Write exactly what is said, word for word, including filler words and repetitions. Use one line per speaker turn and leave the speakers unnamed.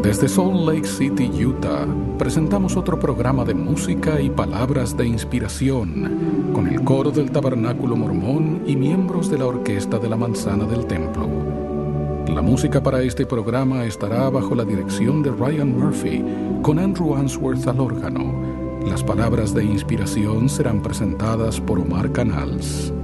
Desde Salt Lake City, Utah, presentamos otro programa de música y palabras de inspiración con el coro del Tabernáculo Mormón y miembros de la Orquesta de la Manzana del Templo. La música para este programa estará bajo la dirección de Ryan Murphy, con Andrew Answorth al órgano. Las palabras de inspiración serán presentadas por Omar Canals.